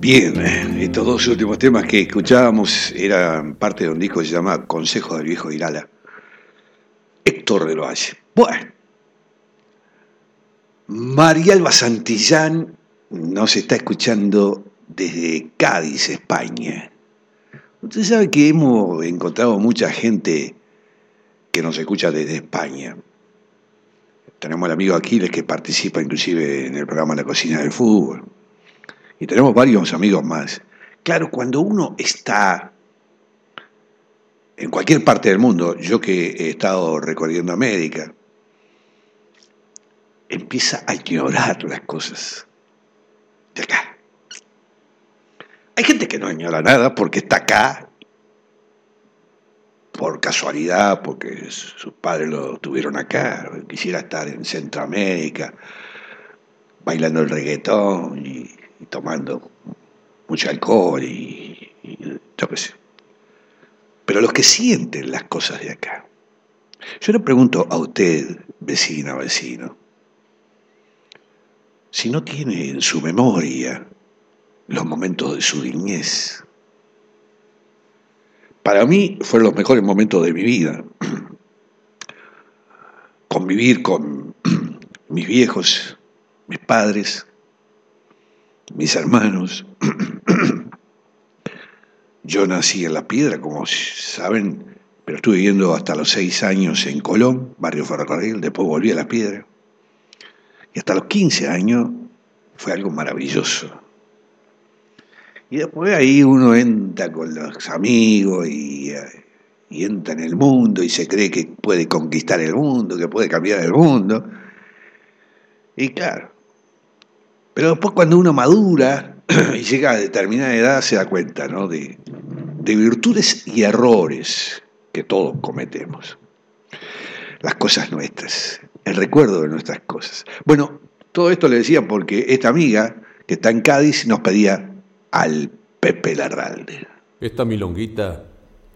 Bien, estos dos últimos temas que escuchábamos eran parte de un disco que se llama Consejo del Viejo Irala. Héctor de Loalle. Bueno, Marialba Santillán nos está escuchando desde Cádiz, España. Usted sabe que hemos encontrado mucha gente que nos escucha desde España. Tenemos al amigo Aquiles que participa inclusive en el programa La Cocina del Fútbol. Y tenemos varios amigos más. Claro, cuando uno está en cualquier parte del mundo, yo que he estado recorriendo América, empieza a ignorar las cosas de acá. Hay gente que no ignora nada porque está acá por casualidad, porque sus padres lo tuvieron acá, quisiera estar en Centroamérica, bailando el reggaetón y tomando mucho alcohol y yo qué sé. Pero los que sienten las cosas de acá. Yo le pregunto a usted, vecina o vecino, si no tiene en su memoria los momentos de su niñez. Para mí fueron los mejores momentos de mi vida. Convivir con mis viejos, mis padres, mis hermanos. Yo nací en La Piedra, como saben, pero estuve viviendo hasta los 6 años en Colón, barrio Ferrocarril, después volví a La Piedra. Y hasta los 15 años fue algo maravilloso. Y después ahí uno entra con los amigos y entra en el mundo y se cree que puede conquistar el mundo, que puede cambiar el mundo. Y claro, pero después cuando uno madura y llega a determinada edad se da cuenta, ¿no?, de virtudes y errores que todos cometemos. Las cosas nuestras, el recuerdo de nuestras cosas. Bueno, todo esto le decía porque esta amiga que está en Cádiz nos pedía al Pepe Larralde. Esta milonguita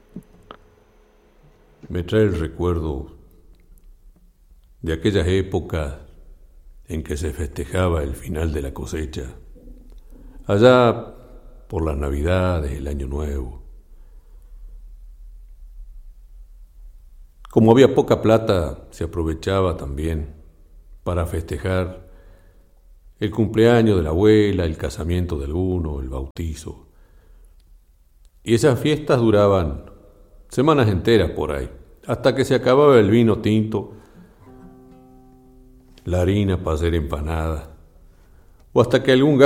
me trae el recuerdo de aquellas épocas en que se festejaba el final de la cosecha, allá por las Navidades, el Año Nuevo. Como había poca plata, se aprovechaba también para festejar el cumpleaños de la abuela, el casamiento de alguno, el bautizo. Y esas fiestas duraban semanas enteras por ahí, hasta que se acababa el vino tinto, la harina para hacer empanadas, o hasta que algún